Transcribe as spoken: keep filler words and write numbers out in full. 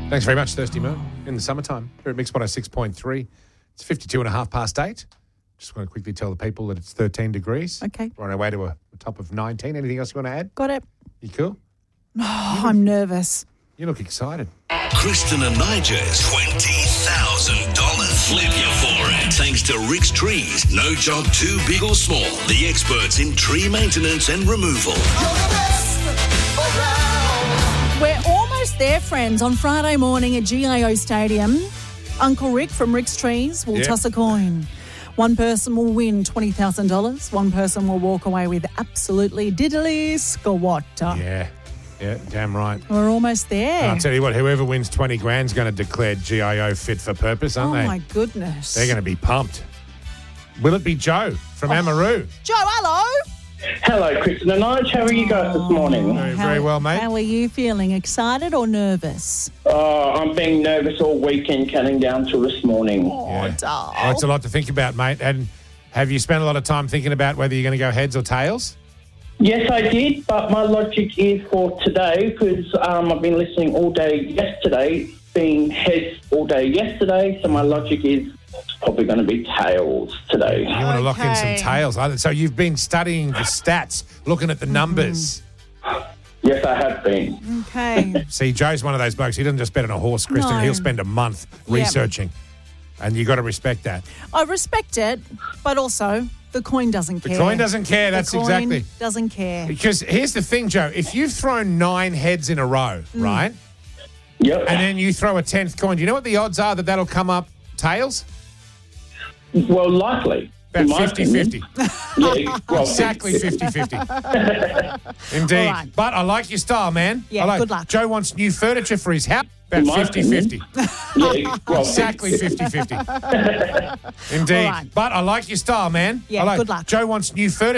Thanks very much, Thirsty Moon. In the summertime, here at Mix one oh six point three. It's fifty-two and a half past eight. Just want to quickly tell the people that it's thirteen degrees. Okay. We're on our way to a, a top of nineteen. Anything else you want to add? Got it. You cool? Oh, I'm nervous. You look excited. Kristen and Nigel's twenty thousand dollars flip you for it. Thanks to Rick's Trees. No job too big or small. The experts in tree maintenance and removal. We're almost there, friends. On Friday morning at G I O Stadium, Uncle Rick from Rick's Trees will Yep. toss a coin. One person will win twenty thousand dollars. One person will walk away with absolutely diddly squat. Yeah. Yeah, damn right. We're almost there. And I'll tell you what, whoever wins twenty grand is going to declare G I O fit for purpose, aren't oh, they? my goodness. They're going to be pumped. Will it be Joe from Amaroo? Joe, hello. Hello, Kristen and Nige. How are you guys this morning? Very, very well, mate. How are you feeling? Excited or nervous? Oh, I'm being nervous all weekend, counting down till this morning. Oh, Yeah. doll. Oh, it's a lot to think about, mate. And have you spent a lot of time thinking about whether you're going to go heads or tails? Yes, I did, but my logic is for today because um, I've been listening all day yesterday, being heads all day yesterday, so my logic is it's probably going to be tails today. You want to lock in some Okay. tails. So you've been studying the stats, looking at the numbers. Yes, I have been. Okay. See, Joe's one of those blokes. He doesn't just bet on a horse, Kristen. No. He'll spend a month researching. And you got to respect that. I respect it, but also the coin doesn't The care. coin doesn't care. That's the coin exactly. doesn't care. Because here's the thing, Joe. If you've thrown nine heads in a row, Mm. right, Yep. and then you throw a tenth coin, do you know what the odds are that that'll come up tails? Well, likely. About in my fifty-fifty. opinion. Yeah, well, Exactly fifty-fifty. Indeed. All right. But I like your style, man. Yeah, I like, good luck. Joe wants new furniture for his house. In About my fifty-fifty. Yeah, well, Exactly fifty-fifty. Indeed. All right. But I like your style, man. Yeah, I like, good luck. Joe wants new furniture.